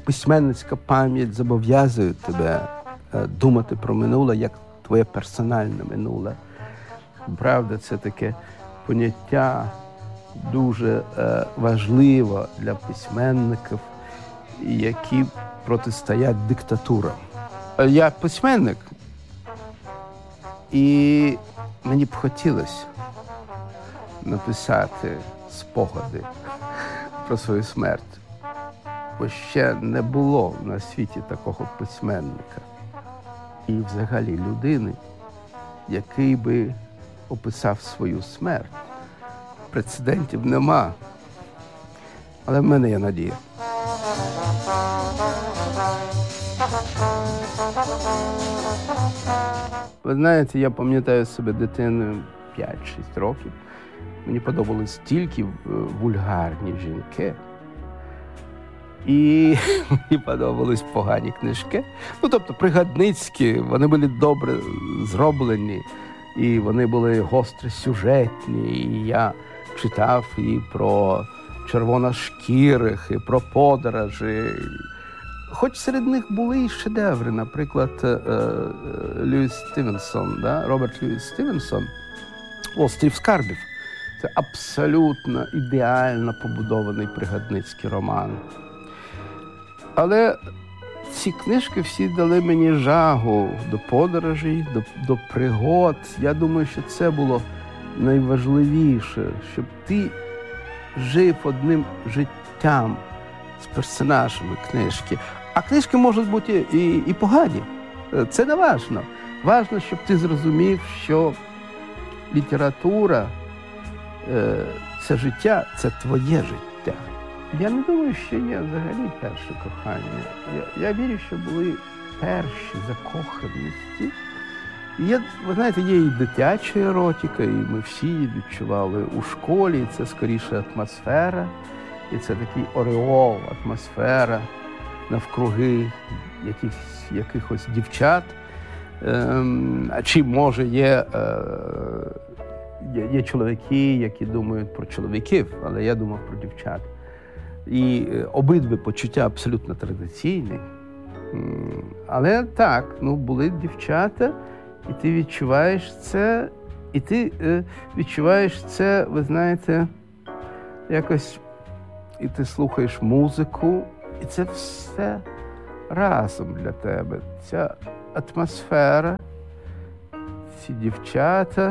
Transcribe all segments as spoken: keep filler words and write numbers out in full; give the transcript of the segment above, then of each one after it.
письменницька пам'ять зобов'язує тебе думати про минуле, як твоє персональне минуле. Правда, це таке поняття дуже е, важливе для письменників, які протистоять диктатурам. Я письменник, і мені б хотілося написати спогади про свою смерть, бо ще не було на світі такого письменника і взагалі людини, який би описав свою смерть. Прецедентів нема, але в мене є надія. Ви знаєте, я пам'ятаю себе дитиною п'ять-шість років. Мені подобались тільки вульгарні жінки. І мені подобались погані книжки. Ну, тобто, пригадницькі, вони були добре зроблені. І вони були гостросюжетні, і я читав і про червоношкірих, і про подорожі. Хоч серед них були і шедеври, наприклад, Льюіс Стівенсон, да? Роберт Льюіс Стівенсон, «Острів скарбів». Це абсолютно ідеально побудований пригадницький роман. Але ці книжки всі дали мені жагу до подорожей, до, до пригод. Я думаю, що це було найважливіше, щоб ти жив одним життям з персонажами книжки. А книжки можуть бути і, і погані. Це не важно. Важно, щоб ти зрозумів, що література е, – це життя, це твоє життя. Я не думаю, що є взагалі перше кохання. Я, я вірю, що були перші закоханості. Є, ви знаєте, є і дитяча еротика, і ми всі її відчували у школі. Це скоріше атмосфера, і це такий ореол, атмосфера навкруги якихось, якихось дівчат. Ем, чи, може, є, е, є, є чоловіки, які думають про чоловіків, але я думав про дівчат. І обидві почуття абсолютно традиційні. Але так, ну, були дівчата, і ти відчуваєш це, і ти е, відчуваєш це, ви знаєте, якось, і ти слухаєш музику, і це все разом для тебе. Ця атмосфера, ці дівчата,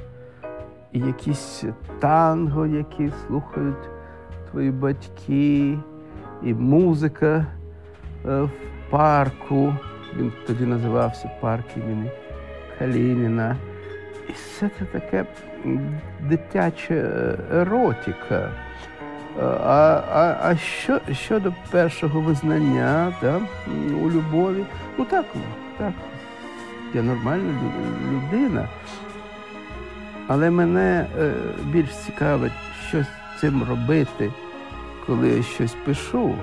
і якісь танго, які слухають твої батьки, і музика е, в парку, він тоді називався парк імені Калініна. І все це таке дитяча еротика. А, а, а що, щодо першого визнання, да, у любові, ну так, так, я нормальна людина, але мене е, більш цікавить, що з цим робити, коли я щось пишу.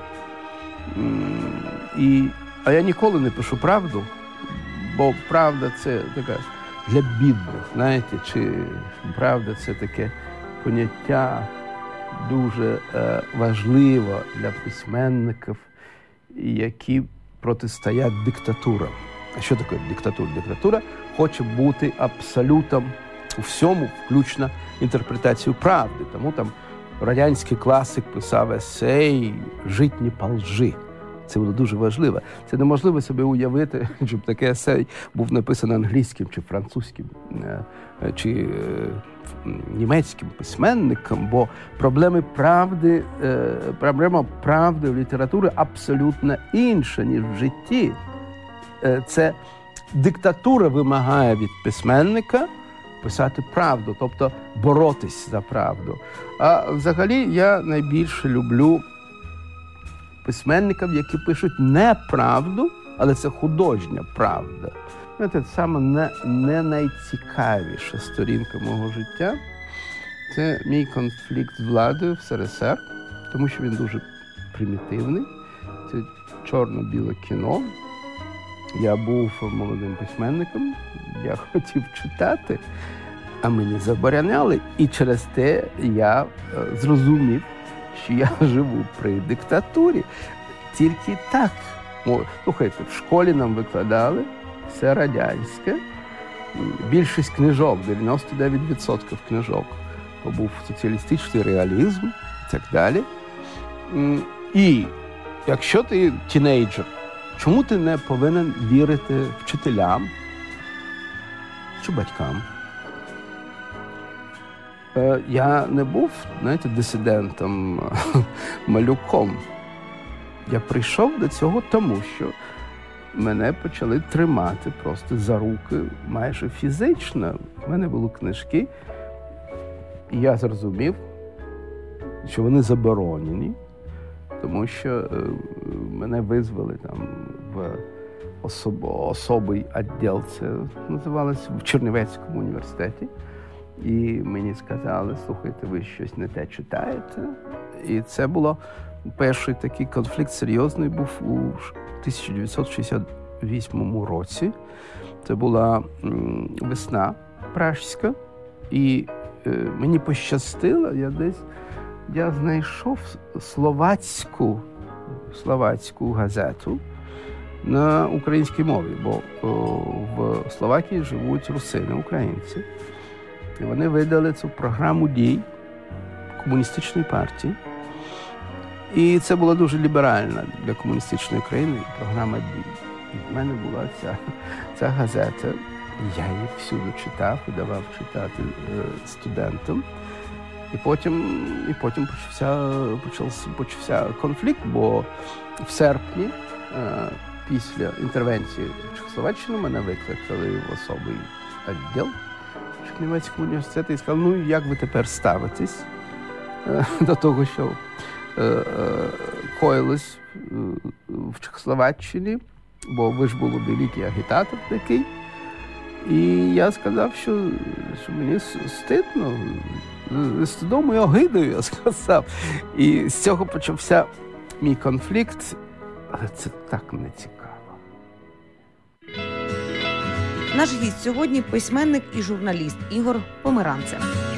І, а я ніколи не пишу правду, бо правда – це така для бідних, знаєте, чи правда – це таке поняття дуже е, важливе для письменників, які протистоять диктатурам. А що таке диктатура? Диктатура хоче бути абсолютом у всьому, включно інтерпретацію правди. Тому там радянський класик писав есей «Жить не по лжи». Це було дуже важливо. Це неможливо собі уявити, щоб таке есей був написаний англійським чи французьким, чи німецьким письменником, бо проблеми правди, проблема правди в літературі абсолютно інша, ніж в житті. Це диктатура вимагає від письменника писати правду, тобто боротись за правду. А взагалі я найбільше люблю письменників, які пишуть не правду, але це художня правда. Це саме не, не найцікавіша сторінка мого життя. Це мій конфлікт з владою в СРСР, тому що він дуже примітивний. Це чорно-біле кіно. Я був молодим письменником, я хотів читати, а мені забороняли. І через те я зрозумів, що я живу при диктатурі. тільки так. Слухайте, в школі нам викладали все радянське. Більшість книжок, дев'яносто дев'ять відсотків книжок, то був соціалістичний реалізм і так далі. І якщо ти тінейджер, чому ти не повинен вірити вчителям чи батькам? Я не був, знаєте, дисидентом, малюком. Я прийшов до цього тому, що мене почали тримати просто за руки майже фізично. У мене були книжки, і я зрозумів, що вони заборонені, тому що мене визвали там в особ... особий відділ, це називалося в Чернівецькому університеті. І мені сказали, слухайте, ви щось не те читаєте. І це було перший такий конфлікт серйозний був у тисяча дев'ятсот шістдесят восьмому році. Це була м, весна пражська. І е, мені пощастило, я десь я знайшов словацьку, словацьку газету на українській мові, бо о, в Словакії живуть русини, українці. І вони видали цю програму дій комуністичної партії. І це була дуже ліберальна для комуністичної країни програма дій. І в мене була ця, ця газета. Я її всюди читав і давав читати е, студентам. І потім, і потім почався, почався, почався конфлікт, бо в серпні, е, після інтервенції в Чехословаччину, мене викликали в особий відділ Чернівецького університету і сказали, ну, як ви тепер ставитесь е, до того, що е, е, коїлось е, в Чехословаччині, бо ви ж були великий агітатор такий. І я сказав, що, що мені стидно, стидом і огидою, я сказав. І з цього почався мій конфлікт, але це так не цікаво. Наш гість сьогодні – письменник і журналіст Ігор Померанце.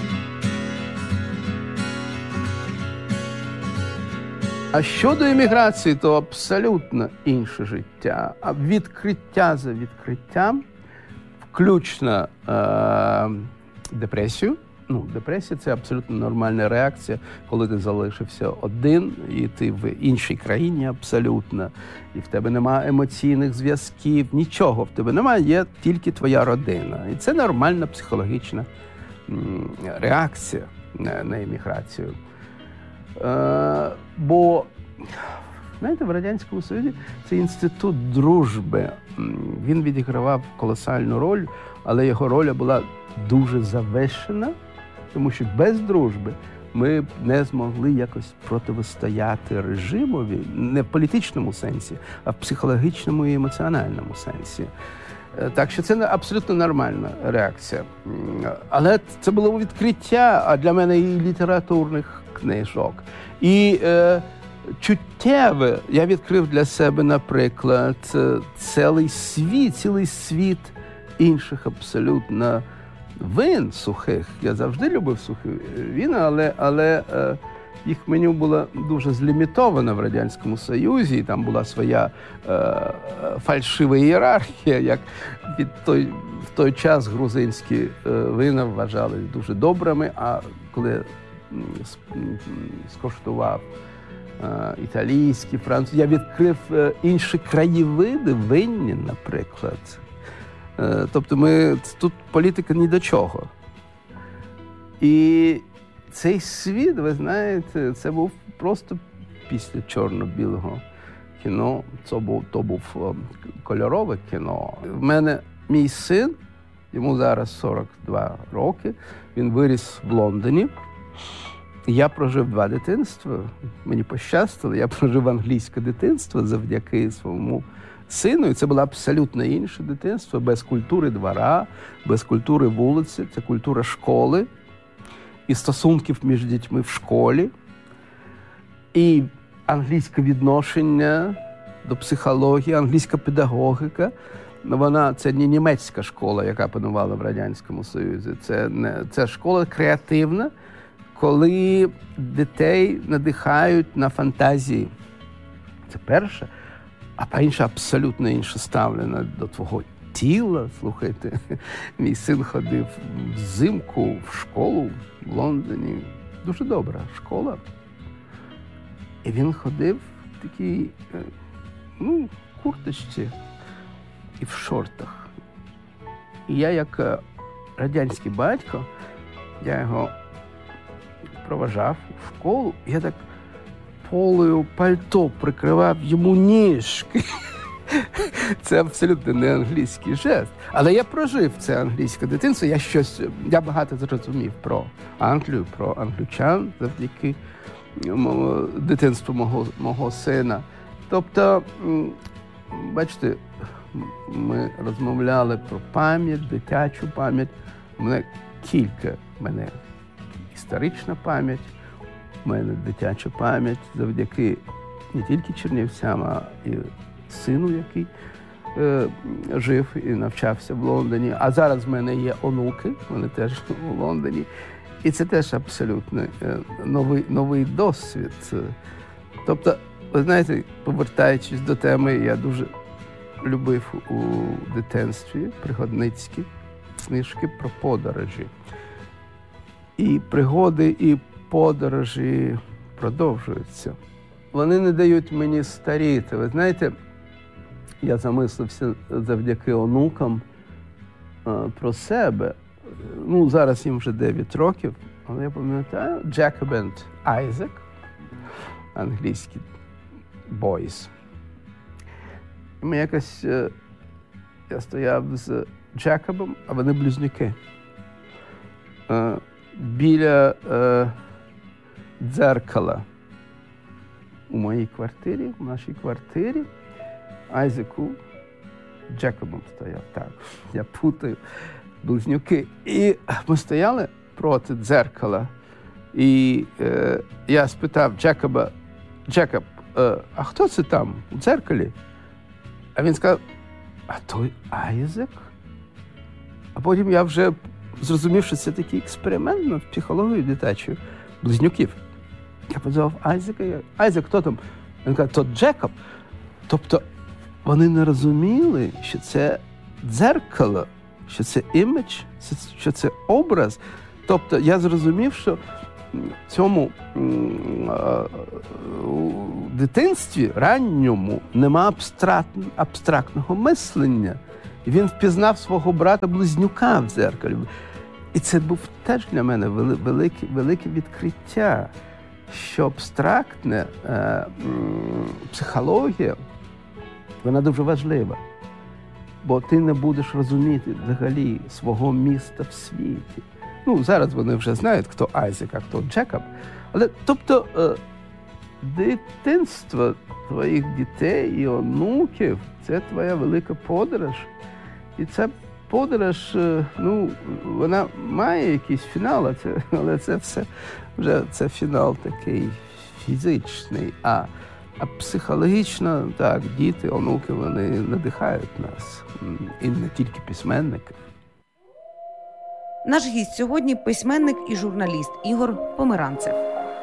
А щодо імміграції, то абсолютно інше життя. А відкриття за відкриттям, включно е- депресію. Ну, депресія – це абсолютно нормальна реакція, коли ти залишився один, і ти в іншій країні абсолютно, і в тебе немає емоційних зв'язків, нічого в тебе немає, є тільки твоя родина. І це нормальна психологічна м- реакція на, на імміграцію. Е- бо, знаєте, в Радянському Союзі цей інститут дружби, він відігравав колосальну роль, але його роль була дуже завершена, тому що без дружби ми б не змогли якось протистояти режимові, не в політичному сенсі, а в психологічному і емоціональному сенсі. Так що це абсолютно нормальна реакція. Але це було відкриття, а для мене і літературних книжок. І е, чуттєве я відкрив для себе, наприклад, цілий світ, цілий світ інших абсолютно вин сухих. Я завжди любив сухі вина, але, але е, їх меню було дуже злімітовано в Радянському Союзі, і там була своя е, фальшива ієрархія, як від той, в той час грузинські е, вина вважали дуже добрими, а коли скоштував е, італійські, французькі, я відкрив е, інші краєвиди винні, наприклад. Тобто ми, тут політика ні до чого. І цей світ, ви знаєте, це був просто після чорно-білого кіно. Це був, то був кольорове кіно. В мене мій син, йому зараз сорок два роки, він виріс в Лондоні. Я прожив два дитинства, мені пощастило, я прожив англійське дитинство завдяки своєму сину, і це було абсолютно інше дитинство, без культури двора, без культури вулиці, це культура школи і стосунків між дітьми в школі, і англійське відношення до психології, англійська педагогіка. Вона, це не німецька школа, яка панувала в Радянському Союзі, це, не, це школа креативна, коли дітей надихають на фантазії. Це перше. А по-інше, абсолютно інше ставлення до твого тіла. Слухайте, мій син ходив взимку в школу в Лондоні. Дуже добра школа. І він ходив в такій, ну, курточці і в шортах. І я, як радянський батько, я його проважав у школу, я так полою пальто прикривав йому ніжки. Це абсолютно не англійський жест. Але я прожив це англійське дитинство, я щось, я багато зрозумів про Англію, про англічан завдяки дитинству мого, мого сина. Тобто, бачите, ми розмовляли про пам'ять, дитячу пам'ять. У мене кілька, у мене історична пам'ять, у мене дитяча пам'ять завдяки не тільки чернівцям, а і сину, який е, жив і навчався в Лондоні. А зараз в мене є онуки, вони теж у Лондоні. І це теж абсолютно е, новий, новий досвід. Тобто, ви знаєте, повертаючись до теми, я дуже любив у дитинстві пригодницькі книжки про подорожі. І пригоди, і подорожі продовжуються. Вони не дають мені старіти. Ви знаєте, я замислився завдяки онукам про себе. Ну, зараз їм вже дев'ять років, але я пам'ятаю, Jacob and Isaac, англійський boys. І ми якось, я стояв з Джекобом, а вони близнюки. Біля дзеркала у моїй квартирі, в нашій квартирі, Айзеку Джекобом стояв. Так, я путаю близнюки. І ми стояли проти дзеркала. І е, я спитав Джекоба, Джекоб, е, а хто це там у дзеркалі? А він сказав, а той Айзек? А потім я вже зрозумів, що це такий експеримент над психологією дитячою близнюків. Я подзвав Айзека, я, Айзек, хто там? Він каже, то Джекоб. Тобто вони не розуміли, що це дзеркало, що це імідж, що це образ. Тобто я зрозумів, що в цьому у дитинстві ранньому нема абстракт, абстрактного мислення. І він впізнав свого брата-близнюка в дзеркалі. І це був теж для мене велике, велике відкриття, що абстрактна е, психологія, вона дуже важлива. Бо ти не будеш розуміти взагалі свого міста в світі. Ну, зараз вони вже знають, хто Айзек, а хто Джекоб. Але, тобто, е, дитинство твоїх дітей і онуків – це твоя велика подорож. І ця подорож, ну, вона має якийсь фінал, а це, але це все вже це фінал такий фізичний. А, а психологічно, так, діти, онуки, вони надихають нас. І не тільки письменники. Наш гість сьогодні – письменник і журналіст Ігор Померанцев.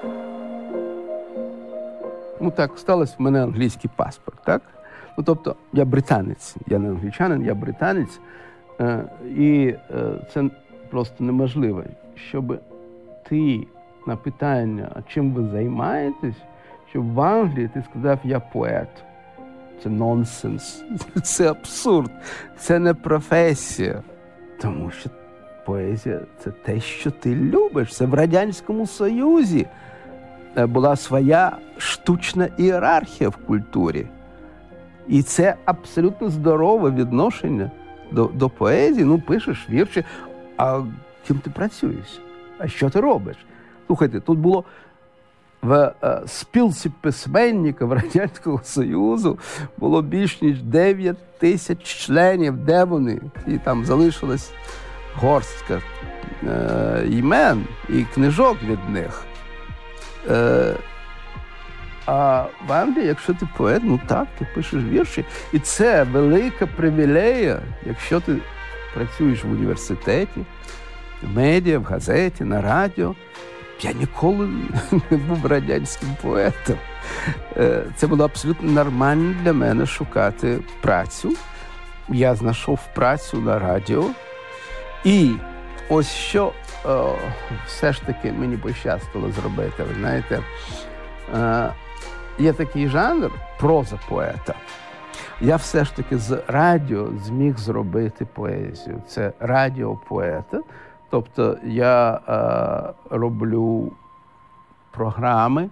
Ну так, сталося в мене англійський паспорт, так? Ну, тобто, я британець, я не англічанин, я британець. Е, і е, це просто неможливо, щоб ти на питання, а чим ви займаєтесь, щоб в Англії ти сказав, я поет. Це нонсенс, це абсурд, це не професія. Тому що поезія – це те, що ти любиш. Це в Радянському Союзі була своя штучна ієрархія в культурі. І це абсолютно здорове відношення до, до поезії. Ну, пишеш вірші, а ким ти працюєш? А що ти робиш? Слухайте, тут було в е, спілці письменників Радянського Союзу було більш ніж дев'ять тисяч членів. Де вони? І там залишилась горстка е, імен і книжок від них. Е, А в Англії, якщо ти поет, ну так, ти пишеш вірші. І це велика привілея, якщо ти працюєш в університеті, в медіа, в газеті, на радіо. я ніколи не був радянським поетом. Це було абсолютно нормально для мене шукати працю. Я знайшов працю на радіо. І ось що о, все ж таки мені пощастило зробити. Ви знаєте, е, є такий жанр проза поета. Я все ж таки з радіо зміг зробити поезію. Це радіопоета. Тобто я е, роблю програми,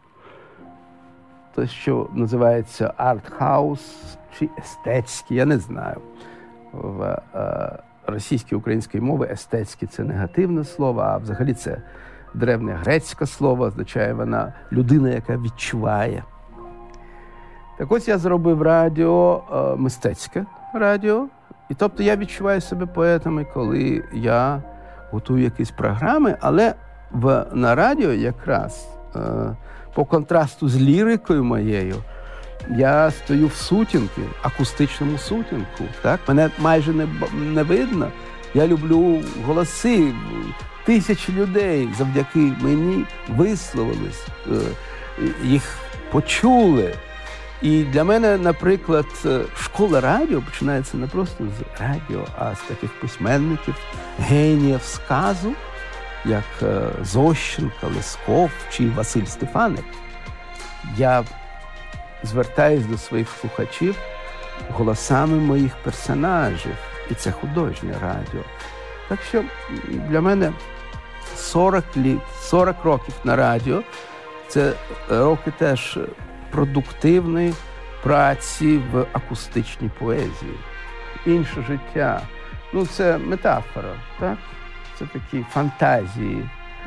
те, що називається арт-хаус чи естетські, я не знаю. В е, російській українській мові естетські – це негативне слово, а взагалі це древнє грецьке слово, означає вона людина, яка відчуває. Так ось я зробив радіо, е, мистецьке радіо, і тобто я відчуваю себе поетами, коли я готую якісь програми, але в, на радіо якраз е, по контрасту з лірикою моєю я стою в сутінку, акустичному сутінку. Так? Мене майже не, не видно. Я люблю голоси. Тисячі людей завдяки мені висловились, е, їх почули. І для мене, наприклад, школа радіо починається не просто з радіо, а з таких письменників, геніїв сказу, як Зощенко, Лесков чи Василь Стефаник. Я звертаюсь до своїх слухачів голосами моїх персонажів, і це художнє радіо. Так що для мене сорок літ, сорок років на радіо – це роки теж продуктивної праці в акустичній поезії. Інше життя. Ну, це метафора, так? Це такі фантазії.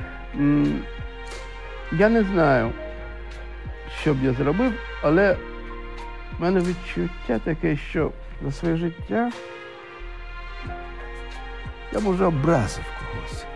Я не знаю, що б я зробив, але в мене відчуття таке, що за своє життя я, може, образив когось.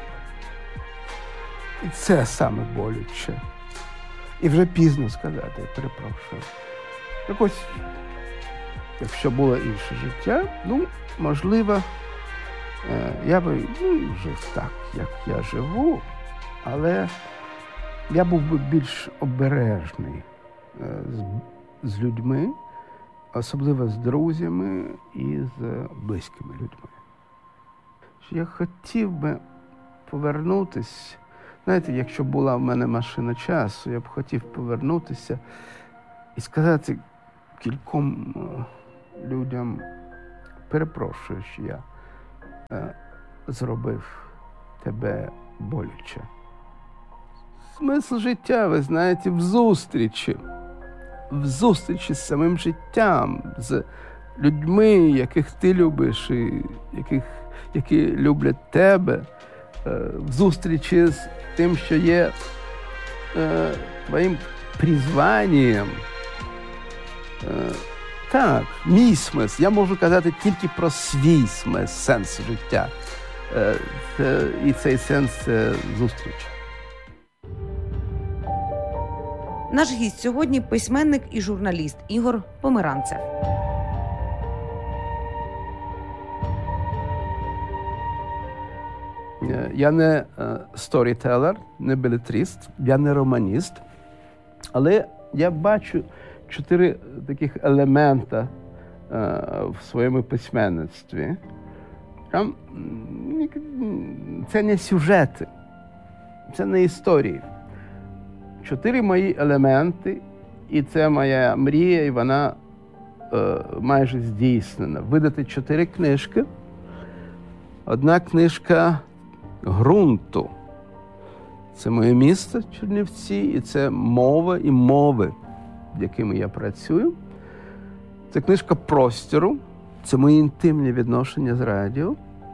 І це саме болюче. І вже пізно сказати, я перепрошую. Так ось, якщо було інше життя, ну, можливо, я би ну, жив так, як я живу, але я був би більш обережний з, з людьми, особливо з друзями і з близькими людьми. Я хотів би повернутися. Знаєте, якщо була в мене машина часу, я б хотів повернутися і сказати кільком людям, перепрошую, що я е, зробив тебе боляче. Смисл життя, ви знаєте, в зустрічі. В зустрічі з самим життям, з людьми, яких ти любиш і яких, які люблять тебе. В зустрічі з тим, що є е, твоїм призванням. Е, так, мій смисл. Я можу казати тільки про свій смисл, сенс життя. Е, це, і цей сенс – це зустріч. Наш гість сьогодні – письменник і журналіст Ігор Померанцев. Я не сторітелер, не белетрист, я не романіст, але я бачу чотири таких елемента в своєму письменництві. Там це не сюжети, це не історії. Чотири мої елементи, і це моя мрія, і вона е, майже здійснена. Видати чотири книжки. Одна книжка ґрунту. Це моє місто Чернівці, і це мова і мови, якими я працюю. Це книжка простору, це мої інтимні відношення з радіо.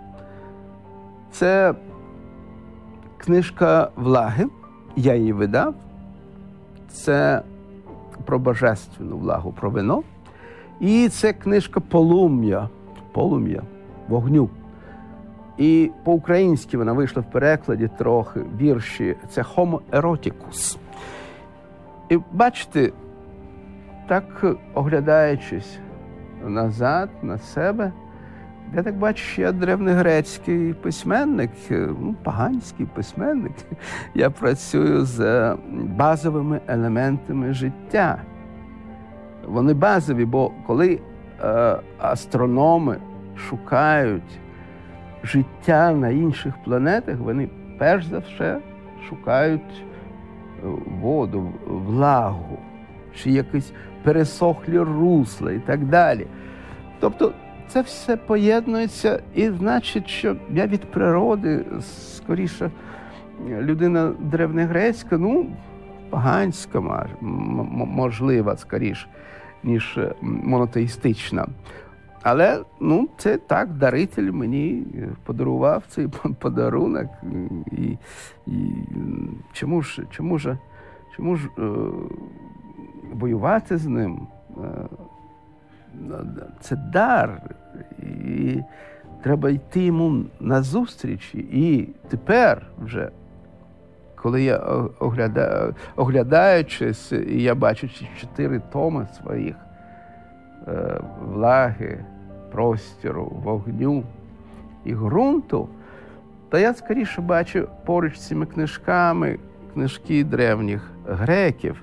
Це книжка влаги, я її видав. Це про божественну влагу, про вино. І це книжка полум'я, полум'я, вогню. І по-українськи вона вийшла в перекладі трохи, вірші. Це Homo eroticus. І бачите, так оглядаючись назад, на себе, Я так бачу, що я древньогрецький письменник, ну, поганський письменник. Я працюю з базовими елементами життя. Вони базові, бо коли е, астрономи шукають життя на інших планетах, вони перш за все шукають воду, влагу, чи якісь пересохлі русла і так далі. Тобто це все поєднується, і значить, що я від природи, скоріше, людина древньогрецька, ну, поганська, можливо, скоріше, ніж монотеїстична. Але, ну, це так, даритель мені подарував цей подарунок. І, і чому ж, чому ж, чому ж е, воювати з ним? Це дар, і треба йти йому назустріч. І тепер вже, коли я оглядаю, оглядаючись, і я бачу чотири томи своїх е, влаги, простору, вогню і ґрунту, то я скоріше бачу поруч з цими книжками книжки древніх греків,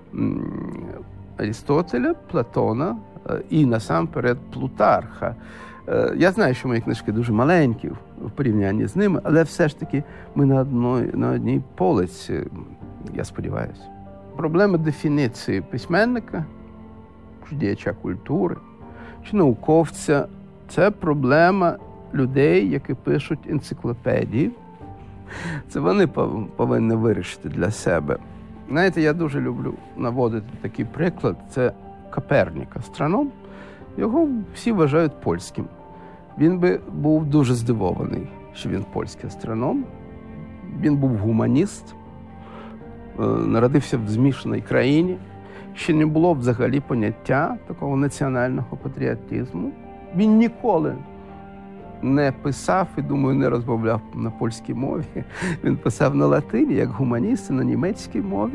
Арістотеля, Платона і насамперед Плутарха. Я знаю, що мої книжки дуже маленькі в порівнянні з ними, але все ж таки ми на одній, на одній полиці, я сподіваюся. Проблема дефініції письменника, чи діяча культури, чи науковця – це проблема людей, які пишуть енциклопедії. Це вони повинні вирішити для себе. Знаєте, я дуже люблю наводити такий приклад. Це Копернік, астроном. Його всі вважають польським. Він би був дуже здивований, що він польський астроном. Він був гуманіст, народився в змішаній країні. Ще не було взагалі поняття такого національного патріотизму. Він ніколи не писав і, думаю, не розмовляв на польській мові. Він писав на латині, як гуманіст, на німецькій мові.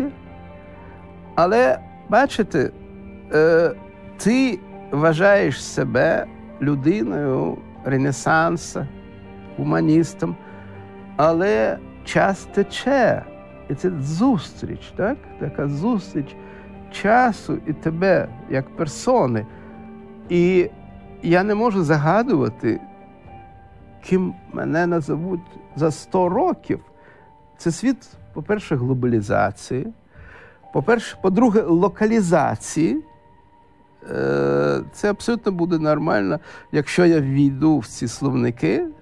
Але, бачите, ти вважаєш себе людиною Ренесансу, гуманістом, але час тече. І це зустріч, так? Така зустріч часу і тебе, як персони. І я не можу загадувати, ким мене назовуть за сто років. Це світ, по-перше, глобалізації, по-перше, по-друге, локалізації. Це абсолютно буде нормально, якщо я ввійду в ці словники